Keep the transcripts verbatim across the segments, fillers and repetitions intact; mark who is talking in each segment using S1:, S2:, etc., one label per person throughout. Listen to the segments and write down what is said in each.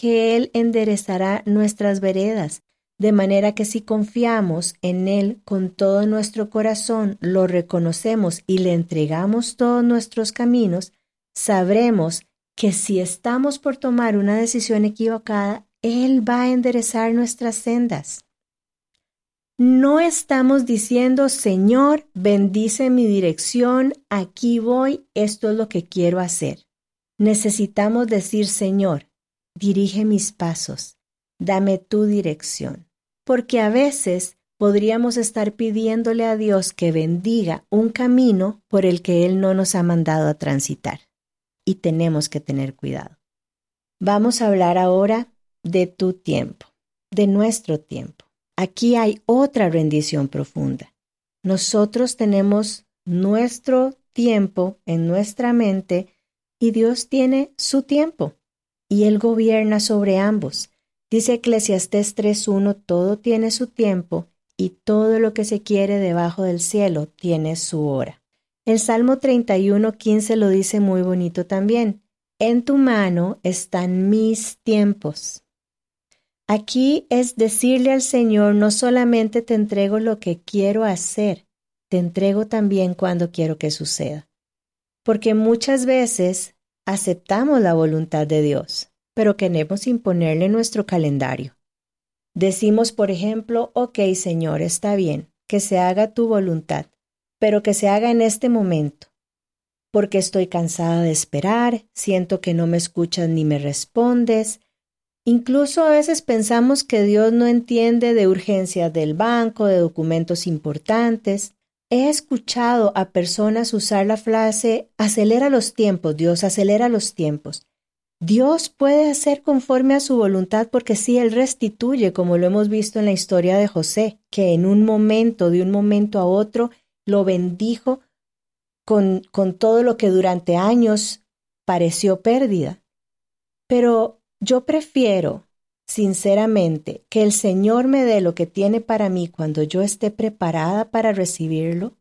S1: que Él enderezará nuestras veredas, de manera que si confiamos en Él con todo nuestro corazón, lo reconocemos y le entregamos todos nuestros caminos, sabremos que si estamos por tomar una decisión equivocada, Él va a enderezar nuestras sendas. No estamos diciendo, Señor, bendice mi dirección, aquí voy, esto es lo que quiero hacer. Necesitamos decir, Señor, dirige mis pasos, dame tu dirección. Porque a veces podríamos estar pidiéndole a Dios que bendiga un camino por el que Él no nos ha mandado a transitar. Y tenemos que tener cuidado. Vamos a hablar ahora de tu tiempo, de nuestro tiempo. Aquí hay otra rendición profunda. Nosotros tenemos nuestro tiempo en nuestra mente y Dios tiene su tiempo y Él gobierna sobre ambos. Dice Eclesiastés tres uno, todo tiene su tiempo y todo lo que se quiere debajo del cielo tiene su hora. El Salmo treinta y uno quince lo dice muy bonito también. En tu mano están mis tiempos. Aquí es decirle al Señor, no solamente te entrego lo que quiero hacer, te entrego también cuando quiero que suceda. Porque muchas veces aceptamos la voluntad de Dios, pero queremos imponerle nuestro calendario. Decimos, por ejemplo, ok, Señor, está bien, que se haga tu voluntad, pero que se haga en este momento, porque estoy cansada de esperar, siento que no me escuchas ni me respondes. Incluso a veces pensamos que Dios no entiende de urgencias del banco, de documentos importantes. He escuchado a personas usar la frase, acelera los tiempos, Dios, acelera los tiempos. Dios puede hacer conforme a su voluntad porque sí, Él restituye, como lo hemos visto en la historia de José, que en un momento, de un momento a otro, lo bendijo con, con todo lo que durante años pareció pérdida. Pero yo prefiero, sinceramente, que el Señor me dé lo que tiene para mí cuando yo esté preparada para recibirlo,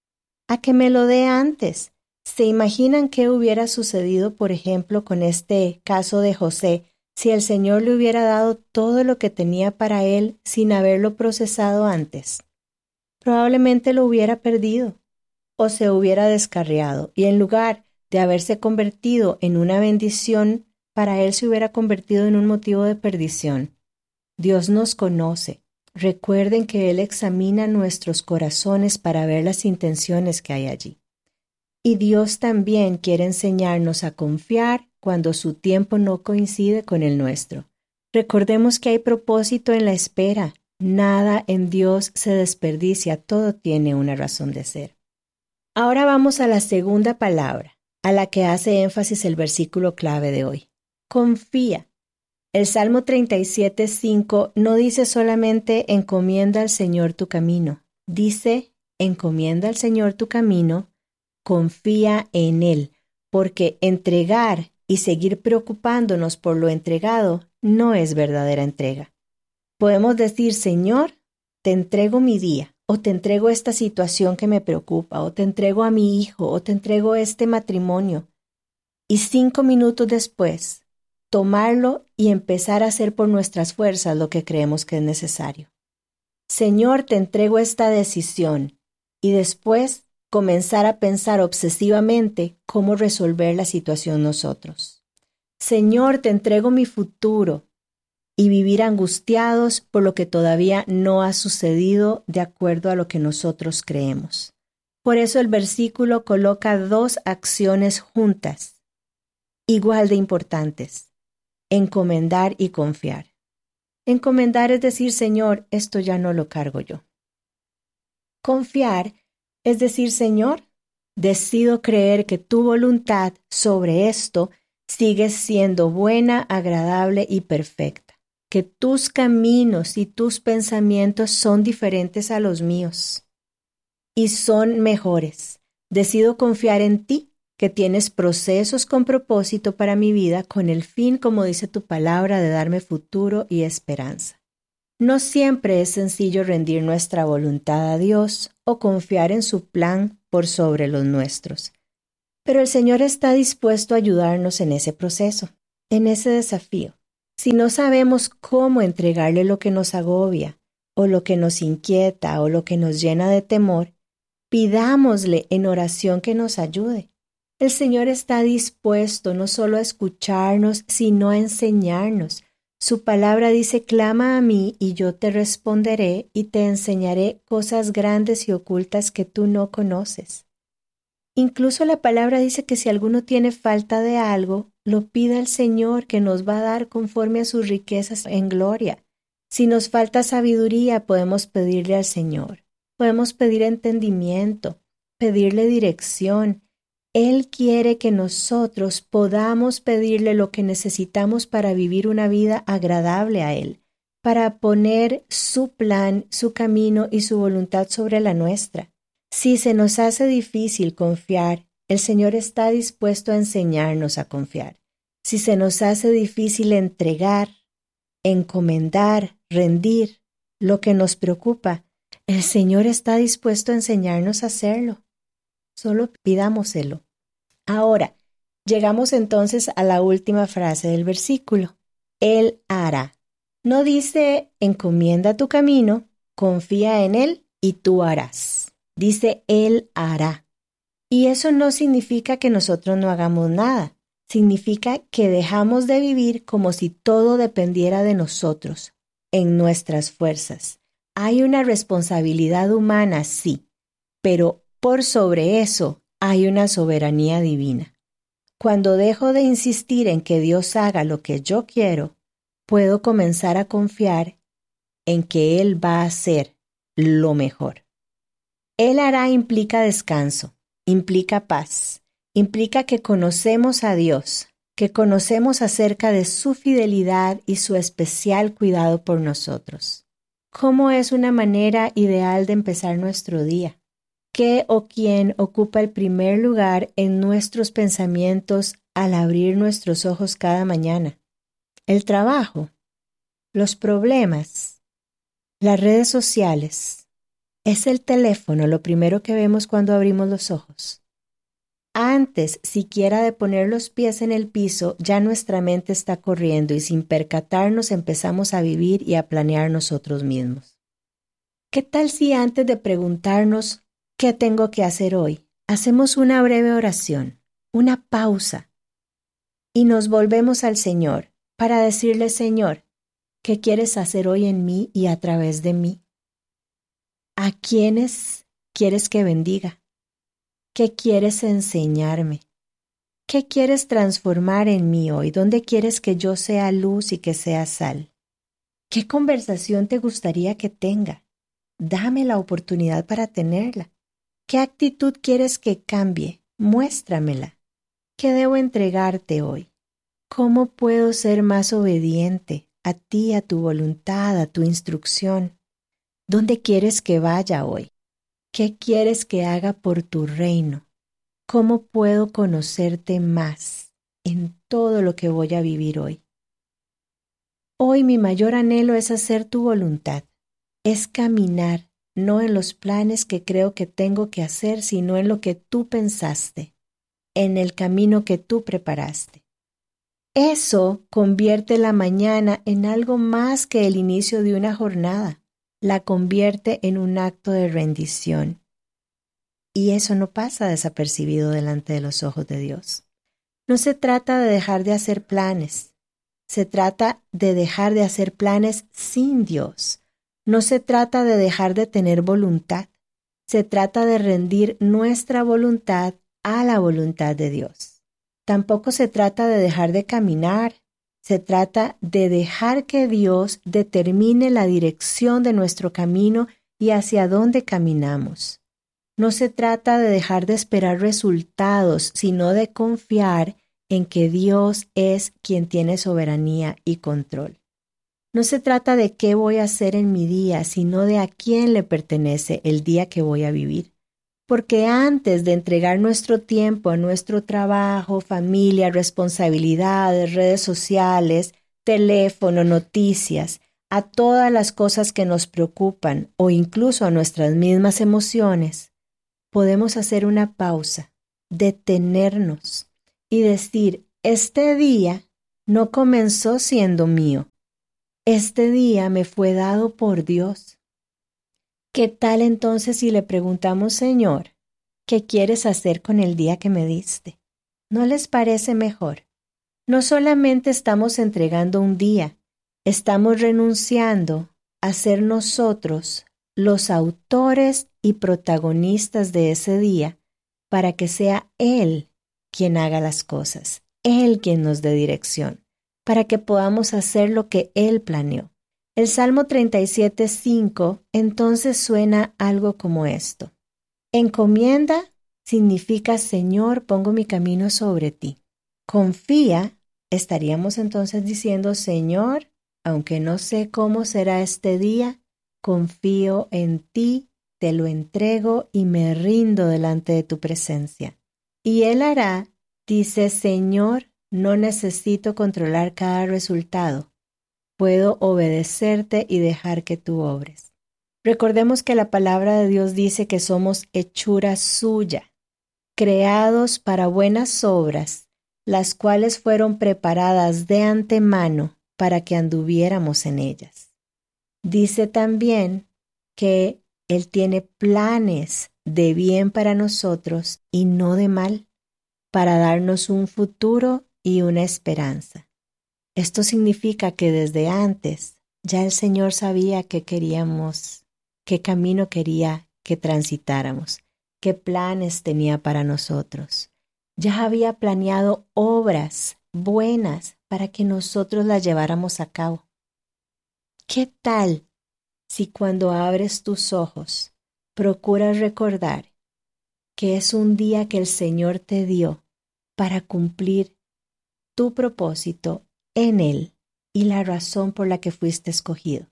S1: a que me lo dé antes. ¿Se imaginan qué hubiera sucedido, por ejemplo, con este caso de José, si el Señor le hubiera dado todo lo que tenía para él sin haberlo procesado antes? Probablemente lo hubiera perdido o se hubiera descarriado y en lugar de haberse convertido en una bendición, para él se hubiera convertido en un motivo de perdición. Dios nos conoce. Recuerden que Él examina nuestros corazones para ver las intenciones que hay allí. Y Dios también quiere enseñarnos a confiar cuando su tiempo no coincide con el nuestro. Recordemos que hay propósito en la espera. Nada en Dios se desperdicia, todo tiene una razón de ser. Ahora vamos a la segunda palabra, a la que hace énfasis el versículo clave de hoy. Confía. El Salmo treinta y siete cinco no dice solamente encomienda al Señor tu camino, dice encomienda al Señor tu camino, confía en Él, porque entregar y seguir preocupándonos por lo entregado no es verdadera entrega. Podemos decir, Señor, te entrego mi día, o te entrego esta situación que me preocupa, o te entrego a mi hijo, o te entrego este matrimonio, y cinco minutos después, tomarlo y empezar a hacer por nuestras fuerzas lo que creemos que es necesario. Señor, te entrego esta decisión, y después comenzar a pensar obsesivamente cómo resolver la situación nosotros. Señor, te entrego mi futuro y vivir angustiados por lo que todavía no ha sucedido de acuerdo a lo que nosotros creemos. Por eso el versículo coloca dos acciones juntas, igual de importantes, encomendar y confiar. Encomendar es decir, Señor, esto ya no lo cargo yo. Confiar es decir, Señor, decido creer que tu voluntad sobre esto sigue siendo buena, agradable y perfecta, que tus caminos y tus pensamientos son diferentes a los míos y son mejores. Decido confiar en ti, que tienes procesos con propósito para mi vida con el fin, como dice tu palabra, de darme futuro y esperanza. No siempre es sencillo rendir nuestra voluntad a Dios o confiar en su plan por sobre los nuestros. Pero el Señor está dispuesto a ayudarnos en ese proceso, en ese desafío. Si no sabemos cómo entregarle lo que nos agobia, o lo que nos inquieta, o lo que nos llena de temor, pidámosle en oración que nos ayude. El Señor está dispuesto no solo a escucharnos, sino a enseñarnos. Su palabra dice: clama a mí y yo te responderé y te enseñaré cosas grandes y ocultas que tú no conoces. Incluso la palabra dice que si alguno tiene falta de algo, lo pida al Señor, que nos va a dar conforme a sus riquezas en gloria. Si nos falta sabiduría, podemos pedirle al Señor. Podemos pedir entendimiento, pedirle dirección. Él quiere que nosotros podamos pedirle lo que necesitamos para vivir una vida agradable a Él, para poner su plan, su camino y su voluntad sobre la nuestra. Si se nos hace difícil confiar, el Señor está dispuesto a enseñarnos a confiar. Si se nos hace difícil entregar, encomendar, rendir lo que nos preocupa, el Señor está dispuesto a enseñarnos a hacerlo. Solo pidámoselo. Ahora, llegamos entonces a la última frase del versículo. Él hará. No dice encomienda tu camino, confía en Él y tú harás. Dice Él hará. Y eso no significa que nosotros no hagamos nada. Significa que dejamos de vivir como si todo dependiera de nosotros, en nuestras fuerzas. Hay una responsabilidad humana, sí, pero por sobre eso hay una soberanía divina. Cuando dejo de insistir en que Dios haga lo que yo quiero, puedo comenzar a confiar en que Él va a hacer lo mejor. Él hará implica descanso, implica paz, implica que conocemos a Dios, que conocemos acerca de su fidelidad y su especial cuidado por nosotros. ¿Cómo es una manera ideal de empezar nuestro día? ¿Qué o quién ocupa el primer lugar en nuestros pensamientos al abrir nuestros ojos cada mañana? ¿El trabajo? ¿Los problemas? ¿Las redes sociales? ¿Es el teléfono lo primero que vemos cuando abrimos los ojos? Antes siquiera de poner los pies en el piso, ya nuestra mente está corriendo y sin percatarnos empezamos a vivir y a planear nosotros mismos. ¿Qué tal si antes de preguntarnos ¿qué tengo que hacer hoy? Hacemos una breve oración, una pausa, y nos volvemos al Señor para decirle: Señor, ¿qué quieres hacer hoy en mí y a través de mí? ¿A quiénes quieres que bendiga? ¿Qué quieres enseñarme? ¿Qué quieres transformar en mí hoy? ¿Dónde quieres que yo sea luz y que sea sal? ¿Qué conversación te gustaría que tenga? Dame la oportunidad para tenerla. ¿Qué actitud quieres que cambie? Muéstramela. ¿Qué debo entregarte hoy? ¿Cómo puedo ser más obediente a ti, a tu voluntad, a tu instrucción? ¿Dónde quieres que vaya hoy? ¿Qué quieres que haga por tu reino? ¿Cómo puedo conocerte más en todo lo que voy a vivir hoy? Hoy mi mayor anhelo es hacer tu voluntad, es caminar, no en los planes que creo que tengo que hacer, sino en lo que tú pensaste, en el camino que tú preparaste. Eso convierte la mañana en algo más que el inicio de una jornada. La convierte en un acto de rendición. Y eso no pasa desapercibido delante de los ojos de Dios. No se trata de dejar de hacer planes. Se trata de dejar de hacer planes sin Dios. No se trata de dejar de tener voluntad. Se trata de rendir nuestra voluntad a la voluntad de Dios. Tampoco se trata de dejar de caminar. Se trata de dejar que Dios determine la dirección de nuestro camino y hacia dónde caminamos. No se trata de dejar de esperar resultados, sino de confiar en que Dios es quien tiene soberanía y control. No se trata de qué voy a hacer en mi día, sino de a quién le pertenece el día que voy a vivir. Porque antes de entregar nuestro tiempo a nuestro trabajo, familia, responsabilidades, redes sociales, teléfono, noticias, a todas las cosas que nos preocupan o incluso a nuestras mismas emociones, podemos hacer una pausa, detenernos y decir: este día no comenzó siendo mío. Este día me fue dado por Dios. ¿Qué tal entonces si le preguntamos, Señor, ¿qué quieres hacer con el día que me diste? ¿No les parece mejor? No solamente estamos entregando un día, estamos renunciando a ser nosotros los autores y protagonistas de ese día para que sea Él quien haga las cosas, Él quien nos dé dirección, para que podamos hacer lo que Él planeó. El Salmo treinta y siete, cinco entonces suena algo como esto. Encomienda significa Señor, pongo mi camino sobre ti. Confía, estaríamos entonces diciendo Señor, aunque no sé cómo será este día, confío en ti, te lo entrego y me rindo delante de tu presencia. Y Él hará, dice Señor, no necesito controlar cada resultado. Puedo obedecerte y dejar que tú obres. Recordemos que la palabra de Dios dice que somos hechura suya, creados para buenas obras, las cuales fueron preparadas de antemano para que anduviéramos en ellas. Dice también que Él tiene planes de bien para nosotros y no de mal, para darnos un futuro y una esperanza. Esto significa que desde antes ya el Señor sabía qué queríamos, qué camino quería que transitáramos, qué planes tenía para nosotros. Ya había planeado obras buenas para que nosotros las lleváramos a cabo. ¿Qué tal si cuando abres tus ojos procuras recordar que es un día que el Señor te dio para cumplir tu propósito en Él y la razón por la que fuiste escogido?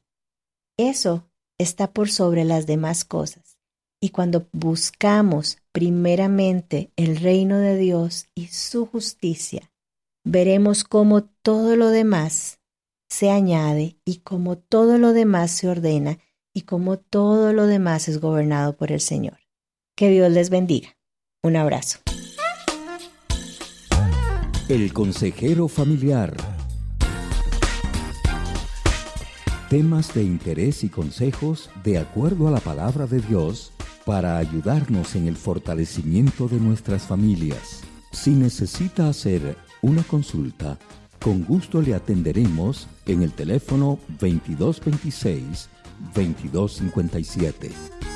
S1: Eso está por sobre las demás cosas. Y cuando buscamos primeramente el reino de Dios y su justicia, veremos cómo todo lo demás se añade y cómo todo lo demás se ordena y cómo todo lo demás es gobernado por el Señor. Que Dios les bendiga. Un abrazo.
S2: El consejero familiar. Temas de interés y consejos de acuerdo a la palabra de Dios para ayudarnos en el fortalecimiento de nuestras familias. Si necesita hacer una consulta, con gusto le atenderemos en el teléfono veintidós veintiséis, veintidós cincuenta y siete.